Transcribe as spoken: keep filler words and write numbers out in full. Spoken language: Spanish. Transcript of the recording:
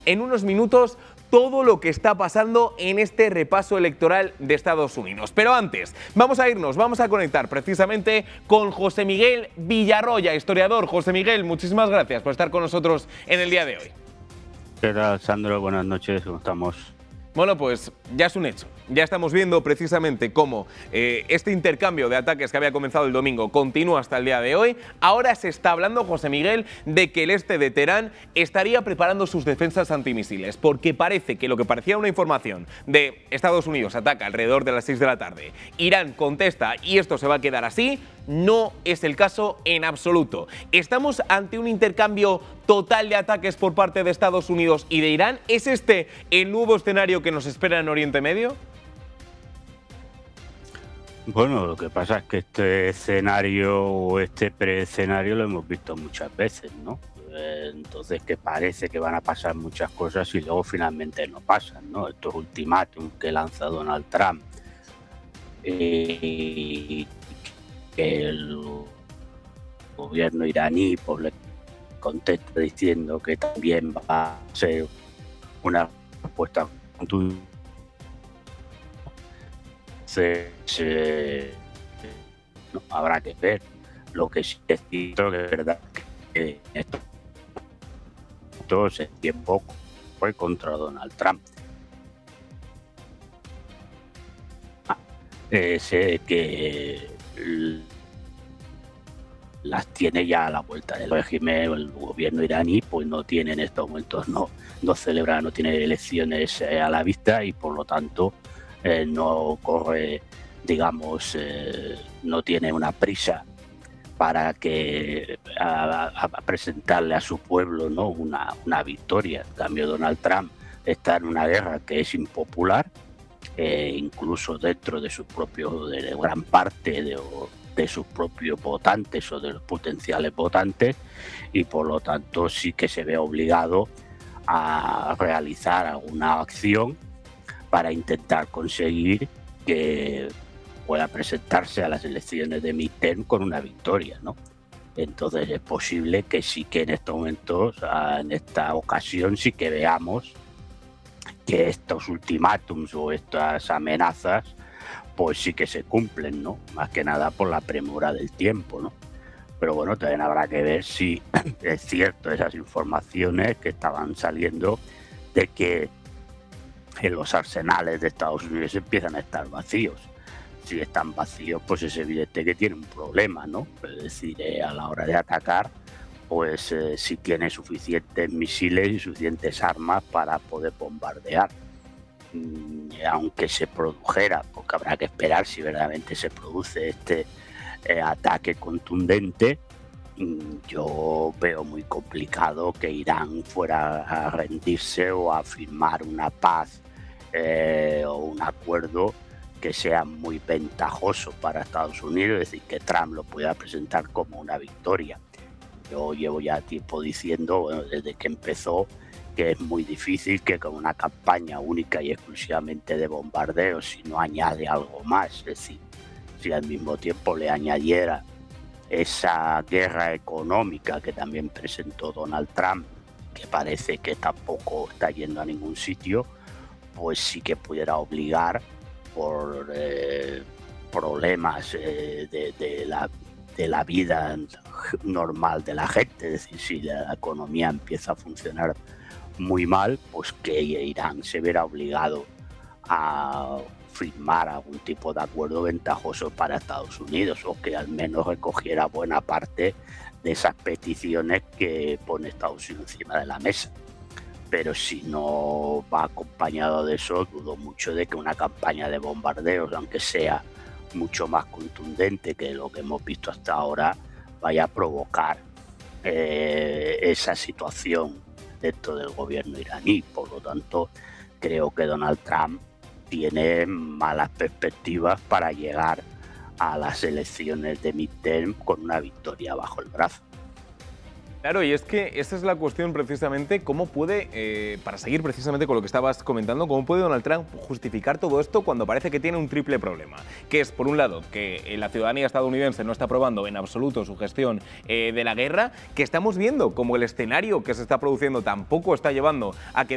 En unos minutos, todo lo que está pasando en este repaso electoral de Estados Unidos. Pero antes, vamos a irnos, vamos a conectar precisamente con José Miguel Villarroya, historiador. José Miguel, muchísimas gracias por estar con nosotros en el día de hoy. ¿Qué tal, Sandro? Buenas noches, ¿cómo estamos? Bueno, pues ya es un hecho. Ya estamos viendo precisamente cómo eh, este intercambio de ataques que había comenzado el domingo continúa hasta el día de hoy. Ahora se está hablando, José Miguel, de que el este de Teherán estaría preparando sus defensas antimisiles, porque parece que lo que parecía una información de Estados Unidos ataca alrededor de las seis de la tarde, Irán contesta y esto se va a quedar así, no es el caso en absoluto. ¿Estamos ante un intercambio total de ataques por parte de Estados Unidos y de Irán? ¿Es este el nuevo escenario que nos espera en Oriente Medio? Bueno, lo que pasa es que este escenario o este preescenario lo hemos visto muchas veces, ¿no? Entonces, que parece que van a pasar muchas cosas y luego finalmente no pasan, ¿no? Estos ultimátums que lanza Donald Trump, y que el gobierno iraní pues, le contesta diciendo que también va a ser una respuesta contundente. Se, se, no, habrá que ver. Lo que sí es cierto que es verdad que esto, esto se tiempo fue contra Donald Trump. Ah, eh, sé que las tiene ya a la vuelta del régimen. El gobierno iraní pues no tiene en estos momentos, no, no celebra, no tiene elecciones eh, a la vista y por lo tanto Eh, no corre, digamos, eh, no tiene una prisa para que a, a presentarle a su pueblo, ¿no? una, una victoria. En cambio, Donald Trump está en una guerra que es impopular, eh, incluso dentro de su propio, de gran parte de, de sus propios votantes o de los potenciales votantes, y por lo tanto sí que se ve obligado a realizar alguna acción para intentar conseguir que pueda presentarse a las elecciones de midterm con una victoria, ¿no? Entonces es posible que sí que en estos momentos, en esta ocasión, sí que veamos que estos ultimátums o estas amenazas, pues sí que se cumplen, ¿no? Más que nada por la premura del tiempo, ¿no? Pero bueno, también habrá que ver si es cierto esas informaciones que estaban saliendo de que en los arsenales de Estados Unidos empiezan a estar vacíos. Si están vacíos, pues es evidente que tiene un problema, ¿no? Es decir, eh, a la hora de atacar, pues eh, si tiene suficientes misiles y suficientes armas para poder bombardear. Mm, aunque se produjera, porque habrá que esperar si verdaderamente se produce este eh, ataque contundente, yo veo muy complicado que Irán fuera a rendirse o a firmar una paz eh, o un acuerdo que sea muy ventajoso para Estados Unidos, es decir, que Trump lo pueda presentar como una victoria. Yo llevo ya tiempo diciendo, bueno, desde que empezó, que es muy difícil que con una campaña única y exclusivamente de bombardeos, si no añade algo más, es decir, si al mismo tiempo le añadiera esa guerra económica que también presentó Donald Trump, que parece que tampoco está yendo a ningún sitio, pues sí que pudiera obligar por eh, problemas eh, de, de, la, de la vida normal de la gente, es decir, si la economía empieza a funcionar muy mal, pues que Irán se verá obligado a firmar algún tipo de acuerdo ventajoso para Estados Unidos, o que al menos recogiera buena parte de esas peticiones que pone Estados Unidos encima de la mesa. Pero si no va acompañado de eso, dudo mucho de que una campaña de bombardeos, aunque sea mucho más contundente que lo que hemos visto hasta ahora, vaya a provocar eh, esa situación dentro del gobierno iraní. Por lo tanto, creo que Donald Trump tiene malas perspectivas para llegar a las elecciones de midterm con una victoria bajo el brazo. Claro, y es que esa es la cuestión precisamente, cómo puede, eh, para seguir precisamente con lo que estabas comentando, cómo puede Donald Trump justificar todo esto cuando parece que tiene un triple problema, que es, por un lado, que la ciudadanía estadounidense no está aprobando en absoluto su gestión eh, de la guerra, que estamos viendo como el escenario que se está produciendo tampoco está llevando a que